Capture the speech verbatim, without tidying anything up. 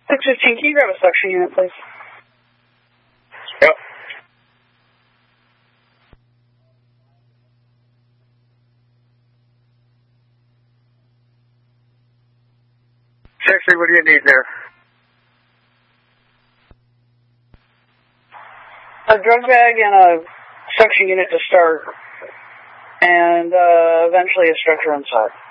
six fifteen, can you grab a suction unit, please? Yep. Sexy, what do you need there? A drug bag and a suction unit to start, and uh, eventually a stretcher inside.